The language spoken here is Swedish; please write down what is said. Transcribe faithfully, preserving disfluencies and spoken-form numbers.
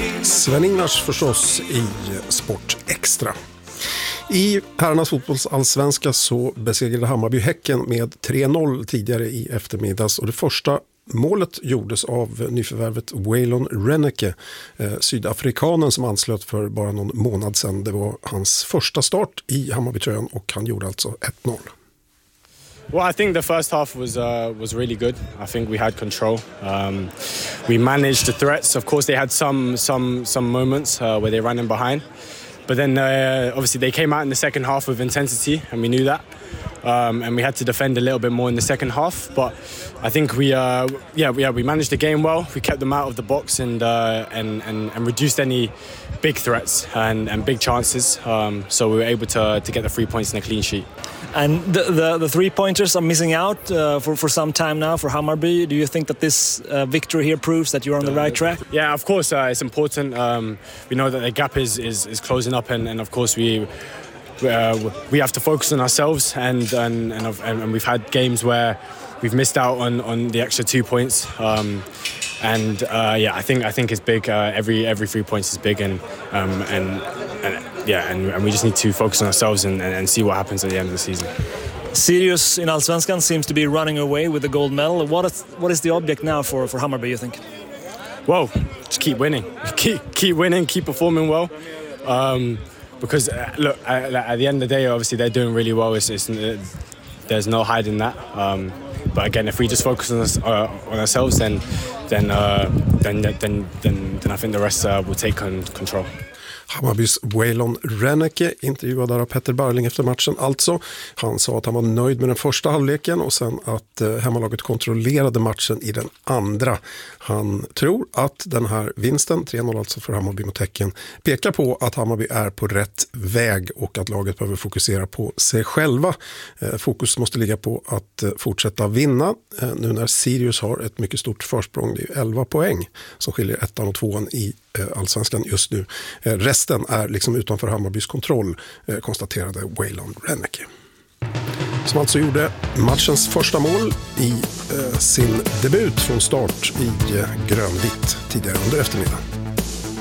Sven-Ingvars förstås i Sport Extra. I herrarnas fotbollsallsvenska så besegrade Hammarby Häcken med tre noll tidigare i eftermiddags, och det första målet gjordes av nyförvärvet Waylon Reneke, eh, sydafrikanen som anslöt för bara någon månad sedan. Det var hans första start i Hammarbytröjan och han gjorde alltså ett noll. Well, I think the first half was uh, was really good. I think we had control. Um, we managed the threats. Of course, they had some some some moments uh, where they ran in behind, but then uh, obviously they came out in the second half with intensity, and we knew that. Um, and we had to defend a little bit more in the second half, but I think we, uh, yeah, yeah, we managed the game well. We kept them out of the box and uh, and, and and reduced any big threats and, and big chances. Um, so we were able to to get the three points and a clean sheet. And the the, the three pointers are missing out uh, for for some time now for Hammarby. Do you think that this uh, victory here proves that you're on the right track? Yeah, of course, uh, it's important. Um, we know that the gap is is, is closing up, and, and of course we. Uh, we have to focus on ourselves, and and, and and we've had games where we've missed out on, on the extra two points. Um, and uh, yeah, I think I think it's big. Uh, every every three points is big, and um, and, and yeah, and, and we just need to focus on ourselves and, and, and see what happens at the end of the season. Sirius in Allsvenskan seems to be running away with the gold medal. What is what is the object now for, for Hammarby, you think? Well, just keep winning, keep keep winning, keep performing well. Um, Because uh, look, at, at the end of the day, obviously they're doing really well. It's, it's, uh, there's no hiding that. Um, but again, if we just focus on us, uh, on ourselves, then then, uh, then then then then I think the rest uh, will take on control. Hammarbys Waylon Reneke intervjuad av Petter Barling efter matchen alltså. Han sa att han var nöjd med den första halvleken och sen att eh, hemmalaget kontrollerade matchen i den andra. Han tror att den här vinsten, tre noll alltså för Hammarby mot Häcken, pekar på att Hammarby är på rätt väg och att laget behöver fokusera på sig själva. Eh, fokus måste ligga på att eh, fortsätta vinna eh, nu när Sirius har ett mycket stort försprång. Det är elva poäng som skiljer ettan och tvåan i Allsvenskan just nu. Resten är liksom utanför Hammarbys kontroll, konstaterade Waylon Reneke. Som alltså gjorde matchens första mål i sin debut från start i grönvitt tidigare under eftermiddagen.